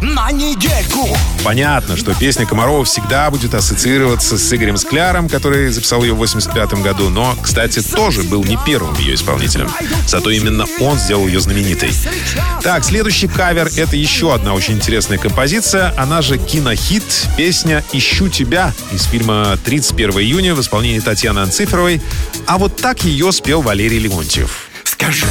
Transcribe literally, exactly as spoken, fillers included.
на недельку. Понятно, что песня Комарова всегда будет ассоциироваться с Игорем Скляром, который записал ее в восемьдесят пятом году, но, кстати, тоже был не первым ее исполнителем. Зато именно он сделал ее знаменитой. Так, следующий кавер — это еще одна очень интересная композиция, она же кинохит, песня «Ищу тебя» из фильма «тридцать первого июня» в исполнении Татьяны Анциферовой. А вот так ее спел Валерий Леонтьев. Скажи